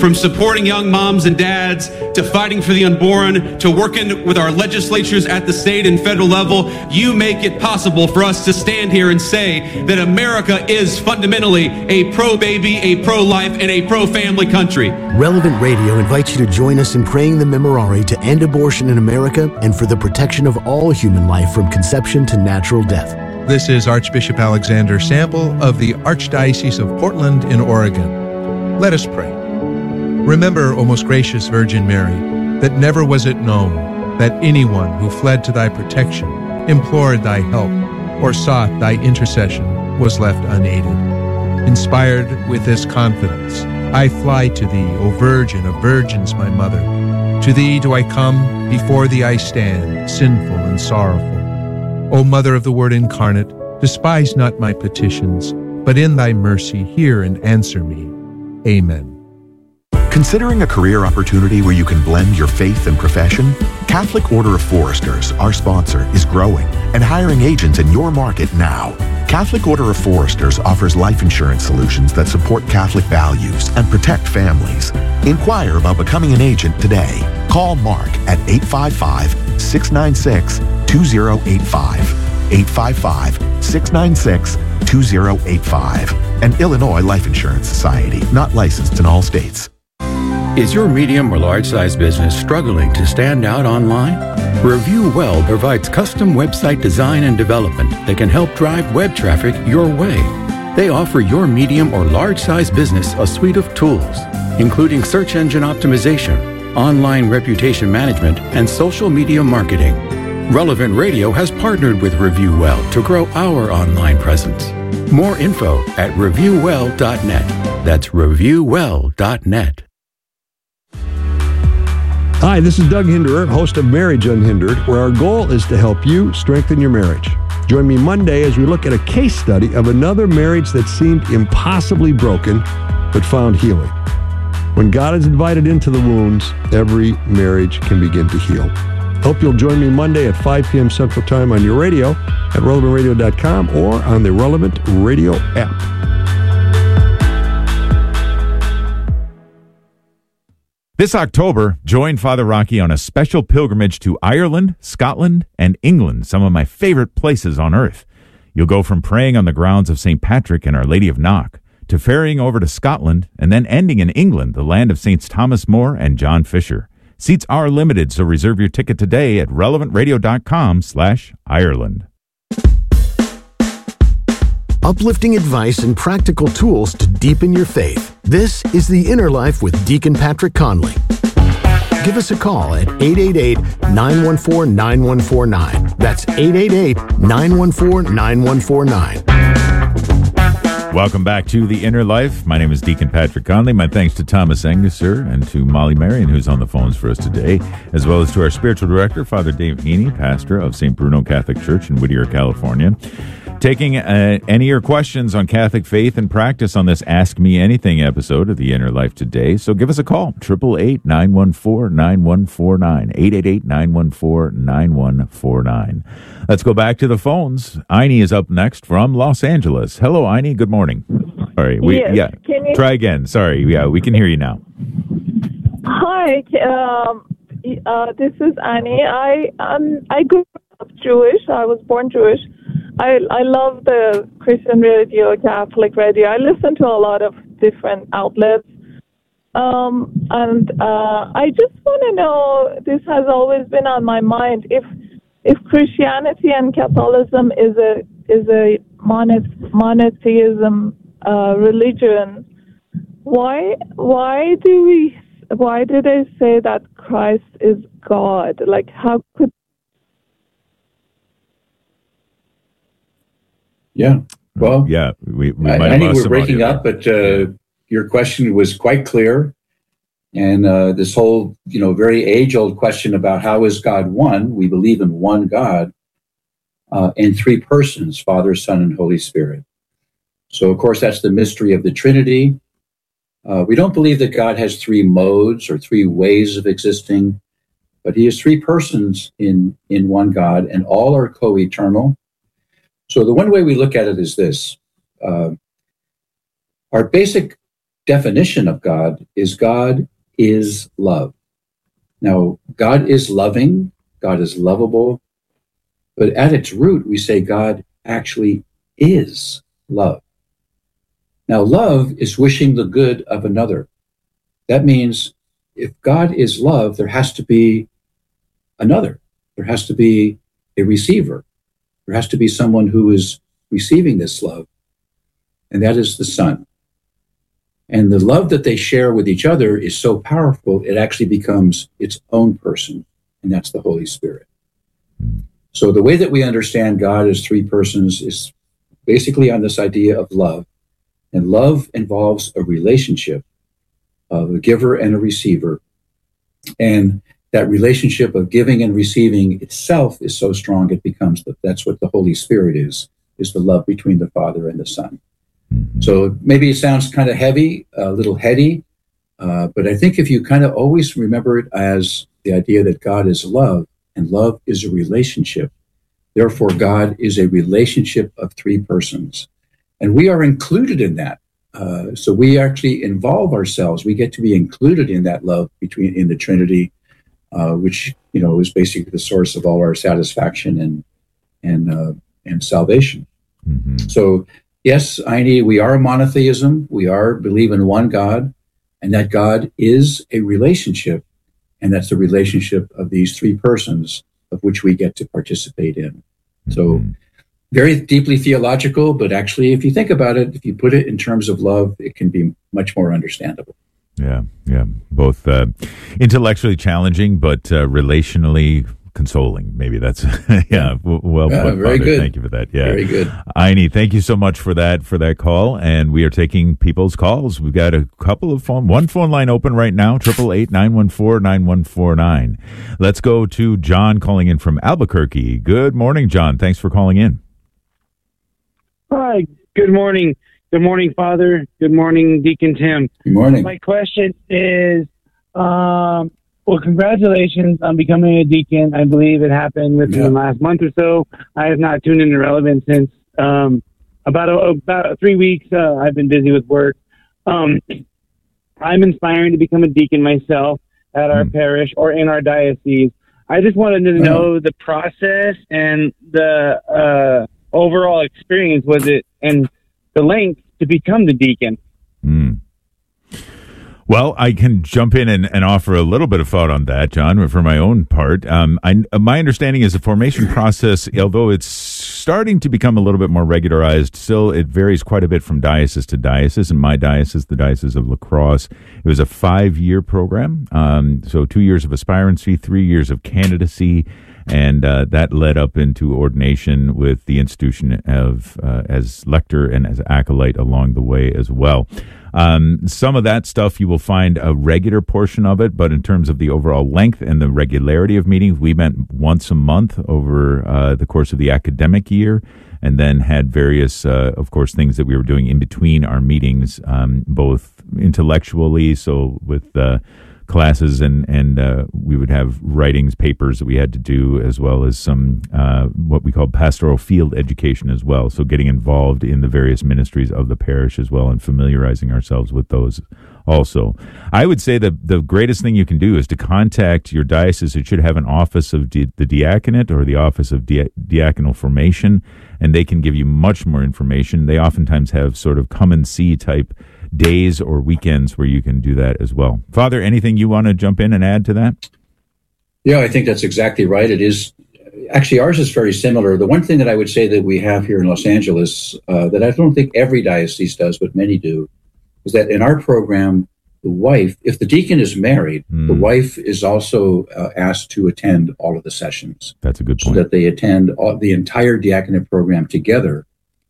From supporting young moms and dads, to fighting for the unborn, to working with our legislatures at the state and federal level, you make it possible for us to stand here and say that America is fundamentally a pro-baby, a pro-life, and a pro-family country. Relevant Radio invites you to join us in praying the Memorare to end abortion in America and for the protection of all human life from conception to natural death. This is Archbishop Alexander Sample of the Archdiocese of Portland in Oregon. Let us pray. Remember, O most gracious Virgin Mary, that never was it known that anyone who fled to thy protection, implored thy help, or sought thy intercession was left unaided. Inspired with this confidence, I fly to thee, O Virgin of Virgins, my Mother. To thee do I come, before thee I stand, sinful and sorrowful. O Mother of the Word incarnate, despise not my petitions, but in thy mercy hear and answer me. Amen. Considering a career opportunity where you can blend your faith and profession? Catholic Order of Foresters, our sponsor, is growing and hiring agents in your market now. Catholic Order of Foresters offers life insurance solutions that support Catholic values and protect families. Inquire about becoming an agent today. Call Mark at 855-696-2085, 855-696-2085, and Illinois Life Insurance Society, not licensed in all states. Is your medium or large-size business struggling to stand out online? Review Well provides custom website design and development that can help drive web traffic your way. They offer your medium or large-size business a suite of tools, including search engine optimization, online reputation management, and social media marketing. Relevant Radio has partnered with Review Well to grow our online presence. More info at reviewwell.net. That's reviewwell.net. Hi, this is Doug Hinderer, host of Marriage Unhindered, where our goal is to help you strengthen your marriage. Join me Monday as we look at a case study of another marriage that seemed impossibly broken, but found healing. When God is invited into the wounds, every marriage can begin to heal. Hope you'll join me Monday at 5 p.m. Central Time on your radio at relevantradio.com or on the Relevant Radio app. This October, join Father Rocky on a special pilgrimage to Ireland, Scotland, and England, some of my favorite places on earth. You'll go from praying on the grounds of St. Patrick and Our Lady of Knock to ferrying over to Scotland and then ending in England, the land of Saints Thomas More and John Fisher. Seats are limited, so reserve your ticket today at relevantradio.com/Ireland. Uplifting advice and practical tools to deepen your faith. This is The Inner Life with Deacon Patrick Conley. Give us a call at 888-914-9149. That's 888-914-9149. Welcome back to The Inner Life. My name is Deacon Patrick Conley. My thanks to Thomas Anguser and to Molly Marion, who's on the phones for us today, as well as to our spiritual director, Father Dave Heaney, pastor of St. Bruno Catholic Church in Whittier, California. Taking any of your questions on Catholic faith and practice on this Ask Me Anything episode of The Inner Life today. So give us a call, 888-914-9149, 888-914-9149. Let's go back to the phones. Aini is up next from Los Angeles. Hello, Aini. Good morning. All right. Yes. Try again. Sorry. Yeah, we can hear you now. Hi. This is Annie. I grew up Jewish. I was born Jewish. I love the Christian radio, Catholic radio. I listen to a lot of different outlets. And I just want to know, this has always been on my mind, if Christianity and Catholicism is a monotheism religion, why do they say that Christ is God? Like, how could... Yeah. Well, yeah, we I think we're breaking up, but your question was quite clear. And this whole, very age-old question about how is God one? We believe in one God in three persons, Father, Son, and Holy Spirit. So, of course, that's the mystery of the Trinity. We don't believe that God has three modes or three ways of existing, but he has three persons in one God, and all are co-eternal. So the one way we look at it is this. Our basic definition of God is love. Now, God is loving, God is lovable, but at its root, we say God actually is love. Now, love is wishing the good of another. That means if God is love, there has to be another. There has to be a receiver. There has to be someone who is receiving this love, and that is the Son. And the love that they share with each other is so powerful, it actually becomes its own person, and that's the Holy Spirit. So the way that we understand God as three persons is basically on this idea of love. And love involves a relationship of a giver and a receiver. And that relationship of giving and receiving itself is so strong, it becomes that's what the Holy Spirit is the love between the Father and the Son. So maybe it sounds kind of heavy, a little heady, but I think if you kind of always remember it as the idea that God is love, and love is a relationship, therefore God is a relationship of three persons. And we are included in that. So we actually involve ourselves. We get to be included in that love in the Trinity, which, is basically the source of all our satisfaction and salvation. So yes, Aini, we are a monotheism. We believe in one God, and that God is a relationship, and that's the relationship of these three persons of which we get to participate in. So very deeply theological, but actually, if you think about it, if you put it in terms of love, it can be much more understandable. Yeah. Both intellectually challenging, but relationally consoling. Maybe that's well put, very Father. good. Thank you for that. Yeah, very good. Aini, thank you so much for that call, and we are taking people's calls. We've got a couple of one phone line open right now, 888-914-9149. Let's go to John calling in from Albuquerque. Good morning, John. Thanks for calling in. Hi. Good morning. Good morning, Father. Good morning, Deacon Tim. Good morning. My question is, well, congratulations on becoming a deacon. I believe it happened within the last month or so. I have not tuned into Relevant since about 3 weeks. I've been busy with work. I'm inspiring to become a deacon myself at our parish or in our diocese. I just wanted to know the process and the overall experience was it and the length to become the deacon. Well, I can jump in and offer a little bit of thought on that, John, for my own part. My understanding is the formation process, although it's starting to become a little bit more regularized, still it varies quite a bit from diocese to diocese. In my diocese, the Diocese of La Crosse, it was a 5-year program. So 2 years of aspirancy, 3 years of candidacy, and that led up into ordination with the institution of as lector and as acolyte along the way as well. Some of that stuff you will find a regular portion of it, but in terms of the overall length and the regularity of meetings, we met once a month over the course of the academic year, and then had various, of course, things that we were doing in between our meetings, both intellectually, so with classes and we would have writings, papers that we had to do, as well as some what we call pastoral field education as well. So getting involved in the various ministries of the parish as well and familiarizing ourselves with those also. I would say that the greatest thing you can do is to contact your diocese. It should have an office of the diaconate or the office of diaconal formation, and they can give you much more information. They oftentimes have sort of come and see type days or weekends where you can do that as well. Father, anything you want to jump in and add to that? Yeah, I think that's exactly right. It is actually, ours is very similar. The one thing that I would say that we have here in Los Angeles that I don't think every diocese does, but many do, is that in our program, the wife, if the deacon is married, the wife is also asked to attend all of the sessions. That's a good point. So that they attend the entire diaconate program together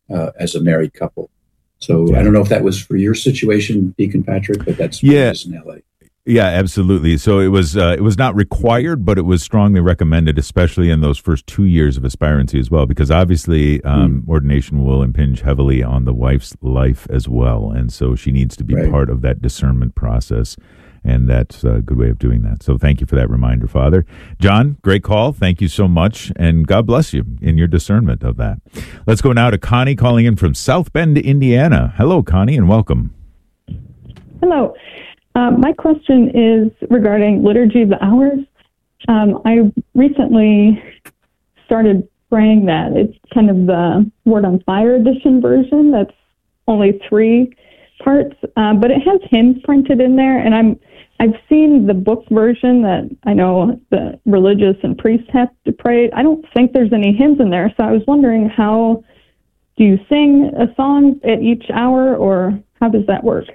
as a married couple. So I don't know if that was for your situation, Deacon Patrick, but that's what it is in LA. Yeah, absolutely. So it was not required, but it was strongly recommended, especially in those first 2 years of aspirancy as well, because obviously ordination will impinge heavily on the wife's life as well. And so she needs to be part of that discernment process. And that's a good way of doing that. So thank you for that reminder, Father. John, great call. Thank you so much. And God bless you in your discernment of that. Let's go now to Connie calling in from South Bend, Indiana. Hello, Connie, and welcome. Hello. My question is regarding Liturgy of the Hours. I recently started praying that. It's kind of the Word on Fire edition version. That's only 3 parts, but it has hymns printed in there, and I've seen the book version that I know the religious and priests have to pray. I don't think there's any hymns in there, so I was wondering, how do you sing a song at each hour, or how does that work?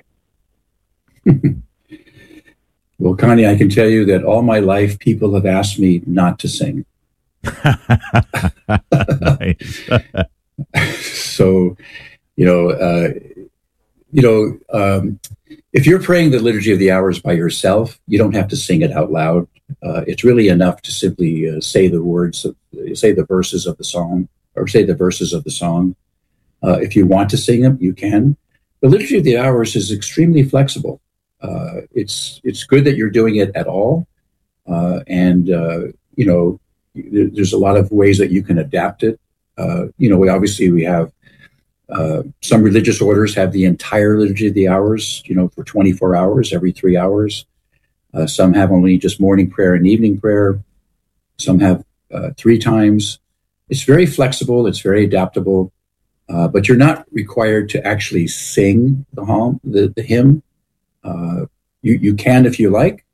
Well, Connie, I can tell you that all my life people have asked me not to sing. So, if you're praying the Liturgy of the Hours by yourself, you don't have to sing it out loud. It's really enough to simply say the words, say the verses of the psalm, or say the verses of the song. If you want to sing them, you can. The Liturgy of the Hours is extremely flexible. It's good that you're doing it at all, and there's a lot of ways that you can adapt it. We have some religious orders have the entire Liturgy of the Hours, for 24 hours, every 3 hours. Some have only just morning prayer and evening prayer. Some have 3 times. It's very flexible. It's very adaptable. But you're not required to actually sing the hymn. You can if you like,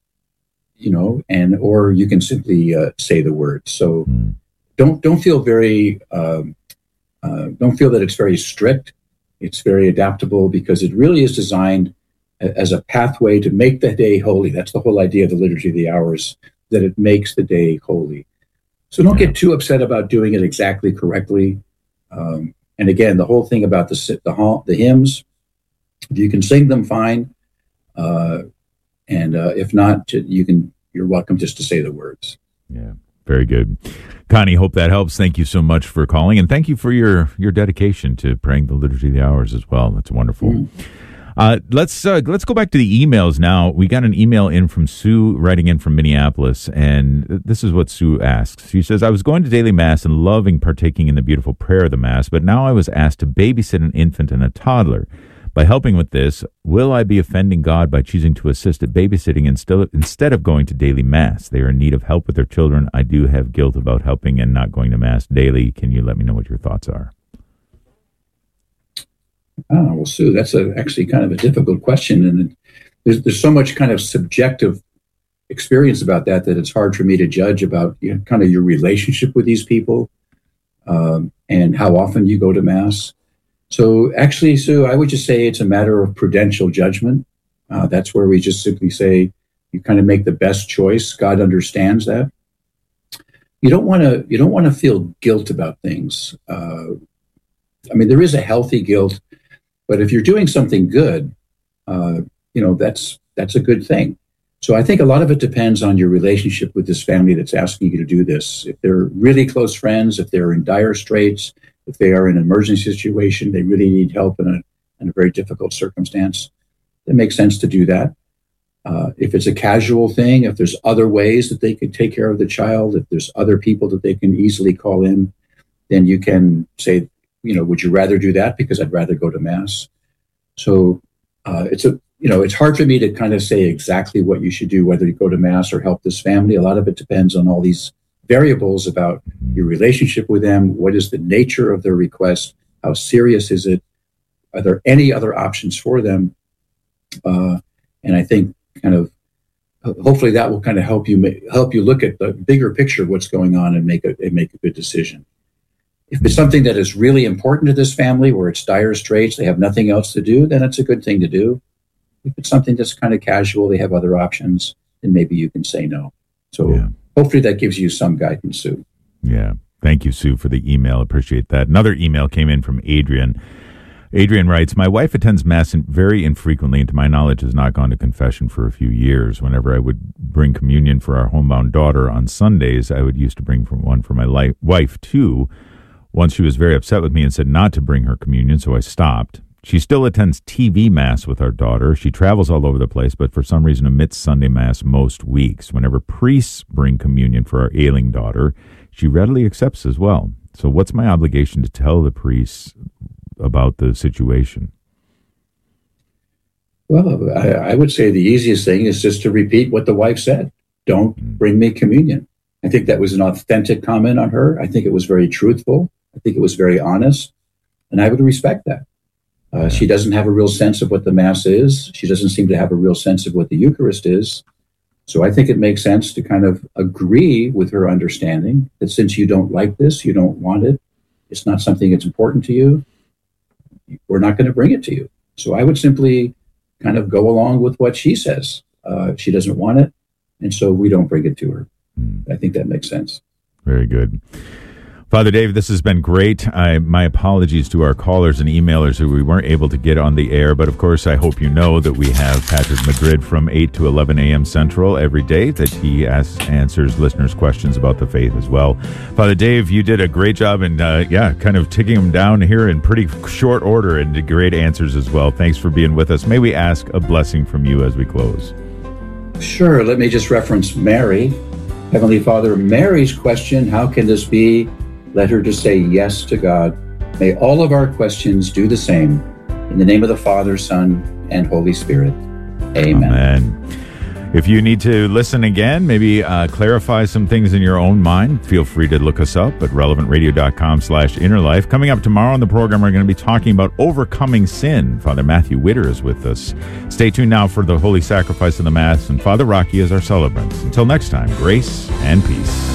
or you can simply say the words. So don't feel very don't feel that it's very strict. It's very adaptable, because it really is designed as a pathway to make the day holy. That's the whole idea of the Liturgy of the Hours, that it makes the day holy. So don't get too upset about doing it exactly correctly. And again, the whole thing about the hymns, if you can sing them, fine. And if not, you're welcome just to say the words. Yeah, very good. Connie, hope that helps. Thank you so much for calling, and thank you for your dedication to praying the Liturgy of the Hours as well. That's wonderful. Let's go back to the emails now. We got an email in from Sue, writing in from Minneapolis, and this is what Sue asks. She says, I was going to daily Mass and loving partaking in the beautiful prayer of the Mass, but now I was asked to babysit an infant and a toddler. By helping with this, will I be offending God by choosing to assist at babysitting instead of going to daily Mass? They are in need of help with their children. I do have guilt about helping and not going to Mass daily. Can you let me know what your thoughts are? Oh, well, Sue, that's actually kind of a difficult question. And there's so much kind of subjective experience about that it's hard for me to judge about kind of your relationship with these people and how often you go to Mass. So actually, Sue, I would just say it's a matter of prudential judgment. That's where we just simply say you kind of make the best choice. God understands that. You don't want to feel guilt about things. There is a healthy guilt, but if you're doing something good, that's a good thing. So I think a lot of it depends on your relationship with this family that's asking you to do this. If they're really close friends, if they're in dire straits, if they are in an emergency situation, they really need help in a very difficult circumstance, it makes sense to do that. If it's a casual thing, if there's other ways that they could take care of the child, if there's other people that they can easily call in, then you can say, would you rather do that? Because I'd rather go to Mass. So it's hard for me to kind of say exactly what you should do, whether you go to Mass or help this family. A lot of it depends on all these variables about your relationship with them. What is the nature of their request? How serious is it? Are there any other options for them? And I think kind of hopefully that will kind of help you look at the bigger picture of what's going on and make a good decision. If it's something that is really important to this family, where it's dire straits, they have nothing else to do, then it's a good thing to do. If it's something that's kind of casual, they have other options, then maybe you can say no. So hopefully that gives you some guidance, Sue. Yeah. Thank you, Sue, for the email. Appreciate that. Another email came in from Adrian. Adrian writes, my wife attends Mass very infrequently, and to my knowledge has not gone to confession for a few years. Whenever I would bring communion for our homebound daughter on Sundays, I would used to bring one for my wife, too. Once she was very upset with me and said not to bring her communion, so I stopped. She still attends TV Mass with our daughter. She travels all over the place, but for some reason omits Sunday Mass most weeks. Whenever priests bring communion for our ailing daughter, she readily accepts as well. So what's my obligation to tell the priests about the situation? Well, I would say the easiest thing is just to repeat what the wife said. Don't bring me communion. I think that was an authentic comment on her. I think it was very truthful. I think it was very honest. And I would respect that. She doesn't have a real sense of what the Mass is. She doesn't seem to have a real sense of what the Eucharist is. So I think it makes sense to kind of agree with her understanding that since you don't like this, you don't want it, it's not something that's important to you, we're not going to bring it to you. So I would simply kind of go along with what she says. She doesn't want it, and so we don't bring it to her. I think that makes sense. Very good. Father Dave, this has been great. My apologies to our callers and emailers who we weren't able to get on the air, but of course I hope you know that we have Patrick Madrid from 8 to 11 a.m. Central every day, that he answers listeners' questions about the faith as well. Father Dave, you did a great job in, kind of taking them down here in pretty short order and did great answers as well. Thanks for being with us. May we ask a blessing from you as we close? Sure. Let me just reference Mary. Heavenly Father, Mary's question, how can this be? Let her just say yes to God. May all of our questions do the same. In the name of the Father, Son, and Holy Spirit. Amen. Amen. If you need to listen again, maybe clarify some things in your own mind, feel free to look us up at relevantradio.com/innerlife. Coming up tomorrow on the program, we're going to be talking about overcoming sin. Father Matthew Witter is with us. Stay tuned now for the Holy Sacrifice of the Mass, and Father Rocky is our celebrant. Until next time, grace and peace.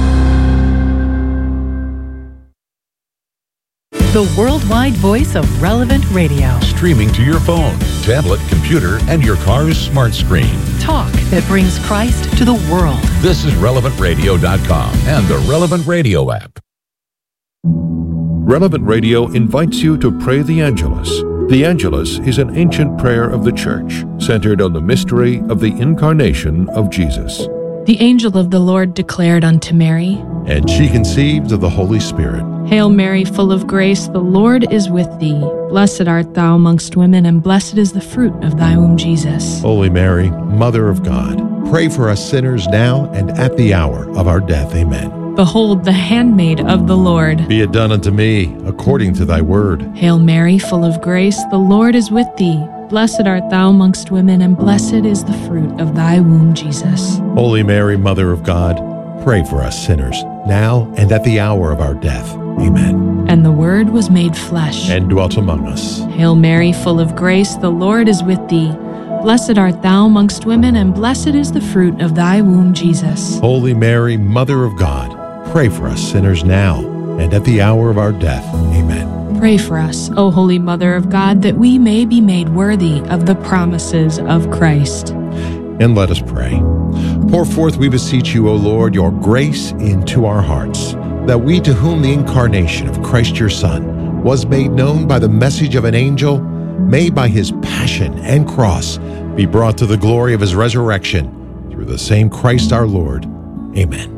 The worldwide voice of Relevant Radio. Streaming to your phone, tablet, computer, and your car's smart screen. Talk that brings Christ to the world. This is relevantradio.com and the Relevant Radio app. Relevant Radio invites you to pray the Angelus. The Angelus is an ancient prayer of the Church, centered on the mystery of the incarnation of Jesus. The angel of the Lord declared unto Mary, and she conceived of the Holy Spirit. Hail Mary, full of grace, the Lord is with thee. Blessed art thou amongst women, and blessed is the fruit of thy womb, Jesus. Holy Mary, Mother of God, pray for us sinners now and at the hour of our death. Amen. Behold, the handmaid of the Lord. Be it done unto me according to thy word. Hail Mary, full of grace, the Lord is with thee. Blessed art thou amongst women, and blessed is the fruit of thy womb, Jesus. Holy Mary, Mother of God, pray for us sinners, now and at the hour of our death. Amen. And the Word was made flesh, and dwelt among us. Hail Mary, full of grace, the Lord is with thee. Blessed art thou amongst women, and blessed is the fruit of thy womb, Jesus. Holy Mary, Mother of God, pray for us sinners now and at the hour of our death. Amen. Pray for us, O Holy Mother of God, that we may be made worthy of the promises of Christ. And let us pray. Pour forth, we beseech you, O Lord, your grace into our hearts, that we, to whom the incarnation of Christ your Son was made known by the message of an angel, may by his passion and cross be brought to the glory of his resurrection, through the same Christ our Lord. Amen.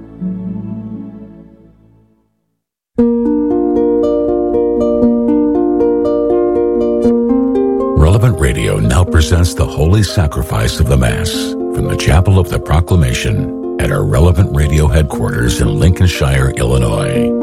Relevant Radio now presents the Holy Sacrifice of the Mass from the Chapel of the Proclamation at our Relevant Radio headquarters in Lincolnshire, Illinois.